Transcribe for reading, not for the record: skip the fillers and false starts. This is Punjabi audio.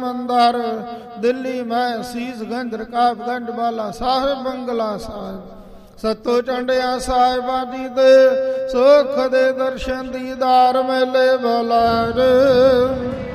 ਮੰਦਰ ਦਿੱਲੀ ਮੈਂ ਸੀਸਗੰਜ ਰਕਾਬਗੰਜ ਬਾਲਾ ਸਾਹਿਬ ਬੰਗਲਾ ਸਾਹਿਬ ਸੱਤੋ ਚੰਡਿਆ ਸਾਹਿਬਾਂ ਜੀ ਦੇ ਸੁਖ ਦੇ ਦਰਸ਼ਨ ਦੀਦਾਰ ਮੇਲੇ ਬੁਲਾਏ।